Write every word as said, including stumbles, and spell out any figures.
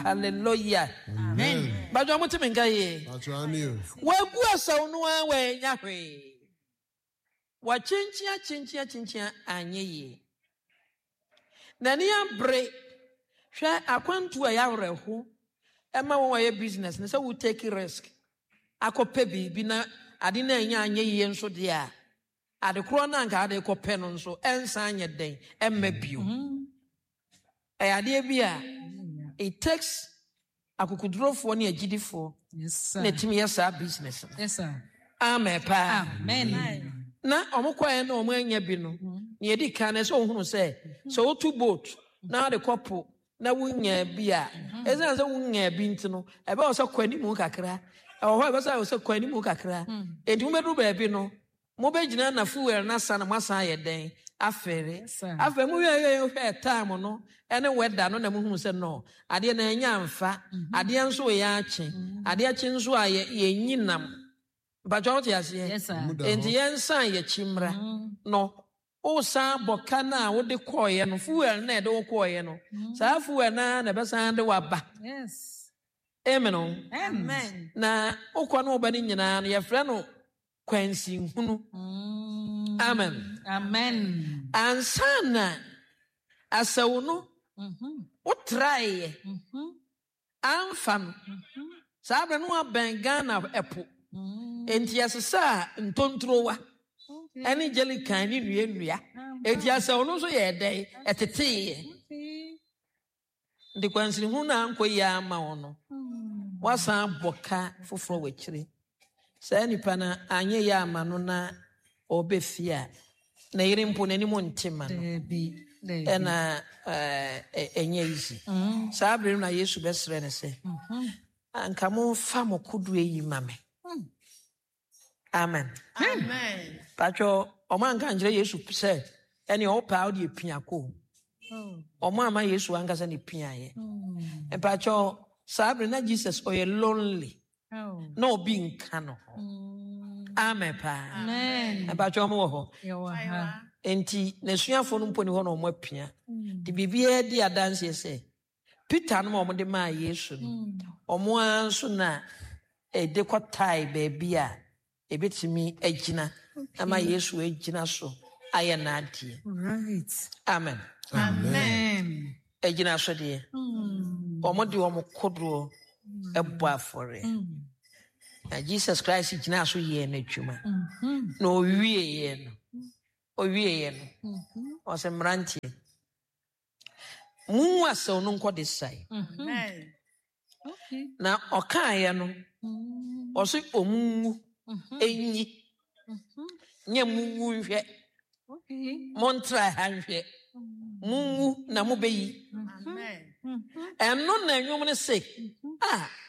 Hallelujah. Amen. But I'm to mengaye. Wagu asaw no awe nya hwe. Wa chinchia chinchia chinchia anye ye. Na ni abre hwe akwantu a yawreho ema wo ye business ne say we take risk. Akope bi na ade na anya anye ye nso de a ade kro na nka ade kope no nso ensa anye den emma bio. E ade bi a it takes akukudrofo ne agidifo. Yes sir. Na timi yesa business. Yes sir. Amen pa. Amen. Na omukwaye na omanya bi no ne edi kan so ohunu se so otu boat na de kopo na wunya bi a ezan se wunya bi ntino ebe o se kwani mu kakra e ho ebe se o se kwani mu kakra enti mu bedu ba bi no mo begina na fuel na sana masa ye den afere afere mu ye ye hwe time no ene weather no na mu hunu se no ade na anya mfa ade nso ya achi ade achi nso a ye nyinam Bajot yasiye. Yes, sir. Enti yensan ye chimra. No. O sa boka na wo de koye no fuel na de wo koye no. Sa fuel na na besan de waba. Yes. Amen. Amen. Na okwa no obani nyina no ye frɛ no kwansi hunu. Amen. Amen. Ansana asawo no. Mhm. O try. Mhm. Amfam. Sa bra no abenga na epo. Enti asesa ntontrowa eni jeli kan ni nua nua enti asa ono so ye den etete ndi kwansiri hu na anko ya ma ono wasa boka foforo wachire sa nipa na anye ya ama no na obefia na yire mpo na ni mo ntima no Debi ena eh enye isi sa abere na Yesu besre ne se anka mo fa mo kudu eyi mame. Amen. Amen. Pacho omanka njire Yesu se eni opa odi epia ko. Omo ama Yesu anga se ni pia ye. E pacho sabre na Jesus oye lonely. No obi nka no. Amen pa. Amen. E pacho omo ho. Yawa. Enti nesuafo no mponi ho na omo apia. Di bibia di adanse se Peter no omo de ma Yesu no. Omo anso na e de kwatai baby a ebetimi agina ama Yesu agina so aye na ade. Right. Amen. Amen. Agina so de. Omo de omo kodro ebo afore. Na Jesus Christ gina so ye na twuma. Na owie ye no. Owie ye no. O se mrantie. Mu aso no nko de sai. Amen. Okay. Na okaye no. O se omu enyi. Nye mu nhwe. Okay. Montra hanhwe. Mu na mu beyi. Amen. Eno na nwom ne se. Ah,